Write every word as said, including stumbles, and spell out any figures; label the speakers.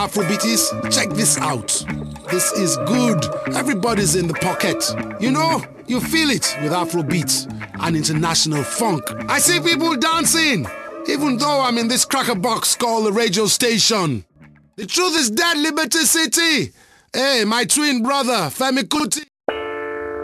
Speaker 1: Afrobeaties, check this out. This is good. Everybody's in the pocket. You know, you feel it with Afrobeats and international funk. I see people dancing, even though I'm in this cracker box called the radio station. The truth is dead, Liberty City. Hey, my twin brother, Femi Kuti.